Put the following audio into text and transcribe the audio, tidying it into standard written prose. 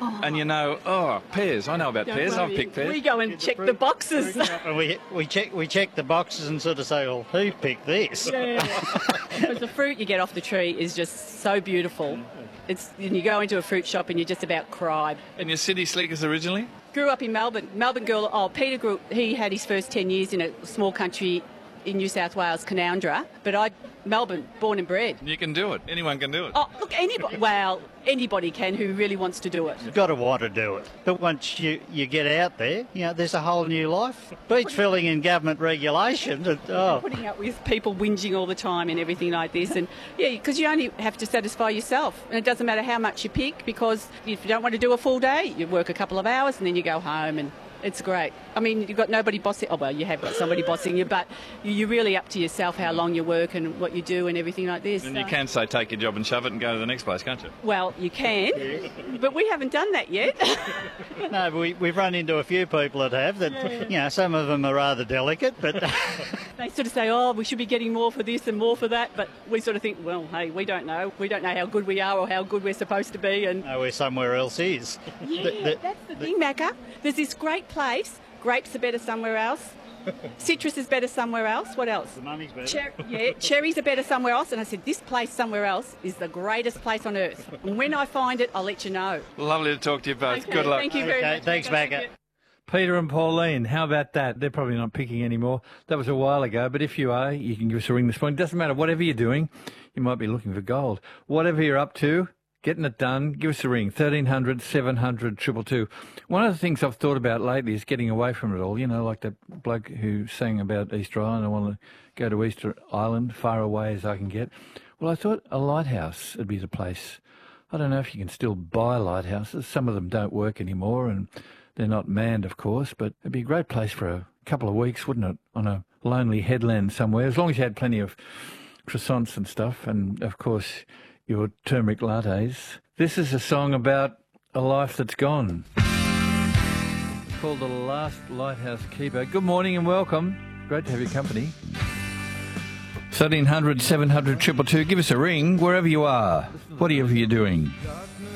and you know, pears. I know about pears. I've picked pears. We go and check the boxes. We check the boxes and sort of say, well, who picked this? Because the fruit you get off the tree is just so beautiful. And you go into a fruit shop and you just about cry. And you're city slickers originally? Grew up in Melbourne. Melbourne girl. Peter he had his first 10 years in a small country in New South Wales, Canowindra. But Melbourne, born and bred. You can do it. Anyone can do it. Oh, look, anybody can who really wants to do it. You've got to want to do it. But once you get out there, there's a whole new life. Beach filling and government regulation. Putting up with people whinging all the time and everything like this. And because you only have to satisfy yourself. And it doesn't matter how much you pick, because if you don't want to do a full day, you work a couple of hours and then you go home, and it's great. I mean, you've got nobody bossing. Oh, well, you have got somebody bossing you, but you're really up to yourself how long you work and what you do and everything like this. And you can say take your job and shove it and go to the next place, can't you? Well, you can, but we haven't done that yet. No, we've run into a few people that have. That some of them are rather delicate, but they sort of say, "Oh, we should be getting more for this and more for that," but we sort of think, "Well, hey, we don't know. We don't know how good we are or how good we're supposed to be." And where somewhere else is. Yeah, that's the thing, Macca. There's this great place. Grapes are better somewhere else. Citrus is better somewhere else. What else? The money's better. Cherries are better somewhere else. And I said, this place somewhere else is the greatest place on earth. And when I find it, I'll let you know. Lovely to talk to you both. Okay, good luck. Thank you very much. Thanks, Macca. Peter and Pauline, how about that? They're probably not picking anymore. That was a while ago, but if you are, you can give us a ring this morning. It doesn't matter, whatever you're doing, you might be looking for gold. Whatever you're up to, getting it done, give us a ring, 1300 700 222. One of the things I've thought about lately is getting away from it all. Like that bloke who sang about Easter Island. I want to go to Easter Island, far away as I can get. Well, I thought a lighthouse would be the place. I don't know if you can still buy lighthouses. Some of them don't work anymore, and they're not manned, of course, but it'd be a great place for a couple of weeks, wouldn't it, on a lonely headland somewhere, as long as you had plenty of croissants and stuff, and, of course, your turmeric lattes. This is a song about a life that's gone. It's called The Last Lighthouse Keeper. Good morning and welcome. Great to have your company. 1300 700 222. Give us a ring wherever you are, whatever you're doing.